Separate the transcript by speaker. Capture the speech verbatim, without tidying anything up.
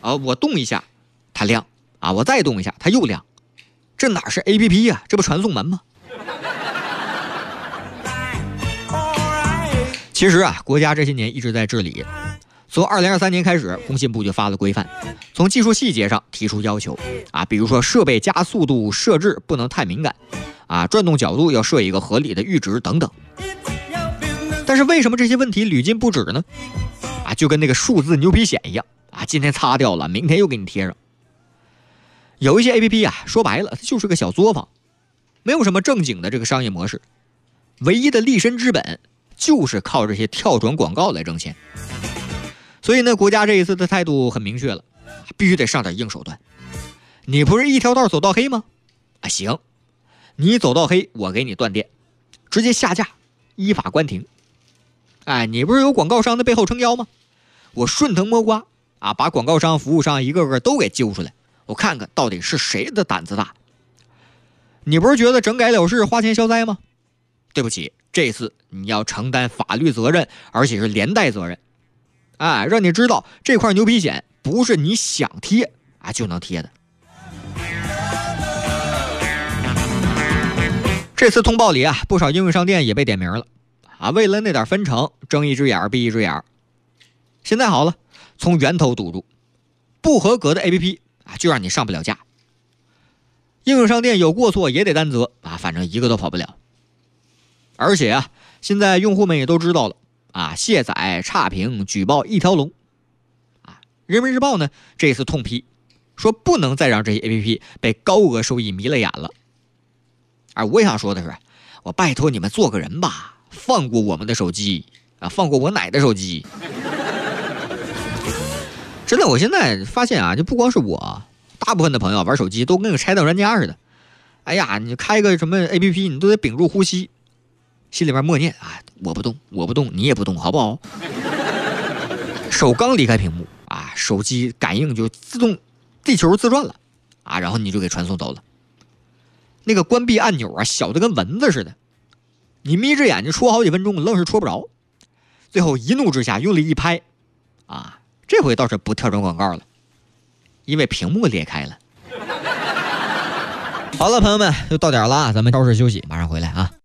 Speaker 1: 啊，我动一下它亮啊，我再动一下它又亮，这哪是 A P P 呀、啊？这不传送门吗？其实啊，国家这些年一直在治理。从二零二三年开始，工信部就发了规范，从技术细节上提出要求啊，比如说设备加速度设置不能太敏感啊，转动角度要设一个合理的阈值等等。但是为什么这些问题屡禁不止呢？啊，就跟那个数字牛皮癣一样啊，今天擦掉了，明天又给你贴上。有一些 A P P 啊，说白了它就是个小作坊，没有什么正经的这个商业模式，唯一的立身之本就是靠这些跳转广告来挣钱。所以呢，国家这一次的态度很明确了，必须得上点硬手段。你不是一条道走到黑吗？啊，行，你走到黑，我给你断电，直接下架，依法关停。哎，你不是有广告商在背后撑腰吗？我顺藤摸瓜啊，把广告商、服务商一个个都给揪出来，我看看到底是谁的胆子大。你不是觉得整改了事、花钱消灾吗？对不起，这次你要承担法律责任，而且是连带责任。哎，让你知道这块牛皮癣不是你想贴啊就能贴的。这次通报里啊，不少应用商店也被点名了啊，为了那点分成，睁一只眼闭一只眼。现在好了，从源头堵住，不合格的 A P P 啊，就让你上不了架。应用商店有过错也得担责啊，反正一个都跑不了。而且啊，现在用户们也都知道了。啊，卸载、差评、举报一条龙。啊，人民日报呢这次痛批，说不能再让这些 A P P 被高额收益迷了眼了。而我想说的是，我拜托你们做个人吧，放过我们的手机啊，放过我奶的手机。真的，我现在发现啊，就不光是我，大部分的朋友玩手机都跟个拆弹专家似的。哎呀，你开个什么 A P P， 你都得屏住呼吸。心里面默念啊，我不动，我不动，你也不动，好不好？手刚离开屏幕啊，手机感应就自动地球自转了啊，然后你就给传送走了。那个关闭按钮啊，小的跟蚊子似的，你眯着眼睛戳好几分钟，愣是戳不着。最后一怒之下用力一拍，啊，这回倒是不跳转广告了，因为屏幕裂开了。好了，朋友们，又到点了，咱们稍事休息，马上回来啊。